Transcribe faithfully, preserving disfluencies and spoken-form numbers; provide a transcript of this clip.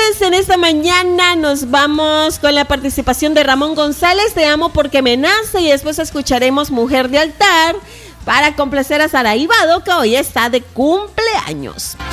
Entonces, en esta mañana nos vamos con la participación de Ramón González, Te amo porque me nace, y después escucharemos Mujer de Altar para complacer a Saraí Vado, que hoy está de cumpleaños.